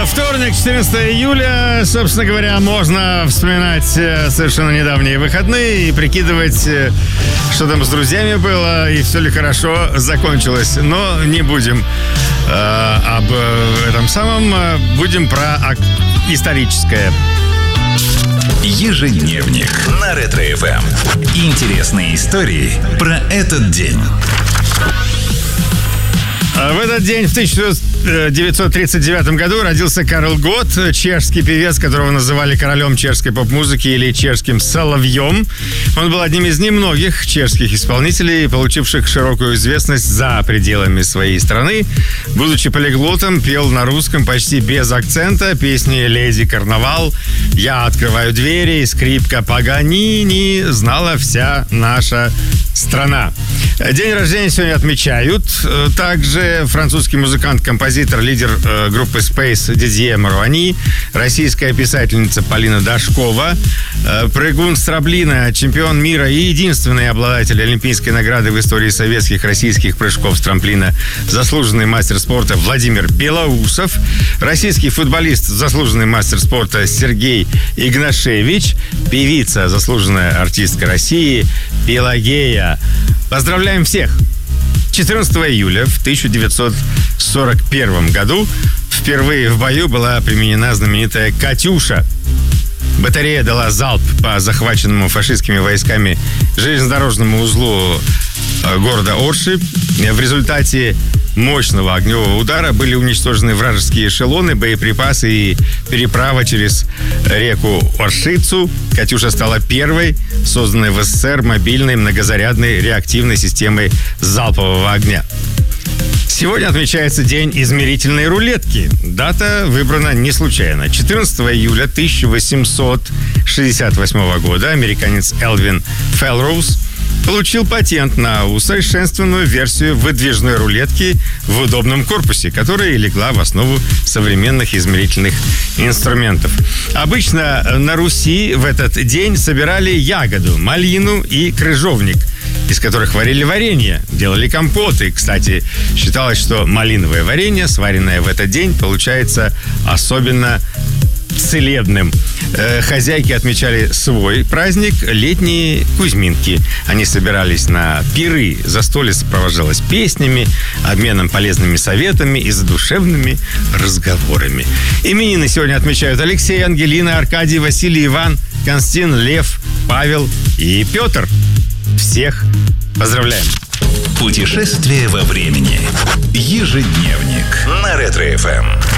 Вторник, 14 июля. Собственно говоря, можно вспоминать совершенно недавние выходные и прикидывать, что там с друзьями было и все ли хорошо закончилось. Но не будем об этом самом. Будем про историческое. Ежедневник на Ретро-ФМ. Интересные истории про этот день. В этот день, в 1939 году, родился Карл Гот, чешский певец, которого называли королем чешской поп-музыки или чешским соловьем. Он был одним из немногих чешских исполнителей, получивших широкую известность за пределами своей страны. Будучи полиглотом, пел на русском почти без акцента песни «Леди Карнавал», «Я открываю двери», «Скрипка Паганини», знала вся наша страна. День рождения сегодня отмечают также французский музыкант-композитор, лидер группы Space Дидье Маруани, российская писательница Полина Дашкова, прыгун с трамплина, чемпион мира и единственный обладатель олимпийской награды в истории советских российских прыжков с трамплина, заслуженный мастер спорта Владимир Белоусов, российский футболист, заслуженный мастер спорта Сергей Игнашевич, певица, заслуженная артистка России Пелагея. Поздравляем всех! 14 июля в 1941 году впервые в бою была применена знаменитая «Катюша». Батарея дала залп по захваченному фашистскими войсками железнодорожному узлу города Орши. В результате мощного огневого удара были уничтожены вражеские эшелоны, боеприпасы и переправа через реку Оршицу. «Катюша» стала первой созданной в СССР мобильной многозарядной реактивной системой залпового огня. Сегодня отмечается День измерительной рулетки. Дата выбрана не случайно. 14 июля 1868 года американец Элвин Фелроуз получил патент на усовершенствованную версию выдвижной рулетки в удобном корпусе, которая легла в основу современных измерительных инструментов. Обычно на Руси в этот день собирали ягоду, малину и крыжовник, из которых варили варенье, делали компоты. Кстати, считалось, что малиновое варенье, сваренное в этот день, получается особенно целебным. Хозяйки отмечали свой праздник – летние Кузьминки. Они собирались на пиры, застолье сопровождалось песнями, обменом полезными советами и задушевными разговорами. Именины сегодня отмечают Алексей, Ангелина, Аркадий, Василий, Иван, Константин, Лев, Павел и Петр. Всех поздравляем! Путешествие во времени. Ежедневник на Ретро-ФМ.